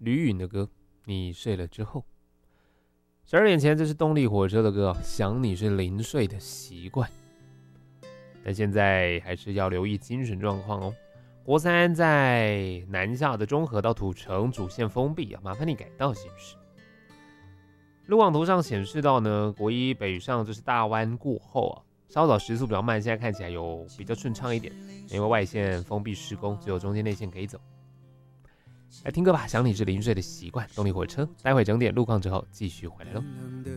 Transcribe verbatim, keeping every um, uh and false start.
吕允的歌《你睡了之后》。十二点前，这是动力火车的歌，想你是临睡的习惯。但现在还是要留意精神状况哦。国三在南下的中和到土城主线封闭啊，麻烦你改道行驶。路网图上显示到呢，国一北上就是大弯过后啊，稍早时速比较慢，现在看起来有比较顺畅一点，因为外线封闭施工，只有中间内线可以走。来听歌吧，想你是临睡的习惯。动力火车，待会整点路况之后继续回来喽。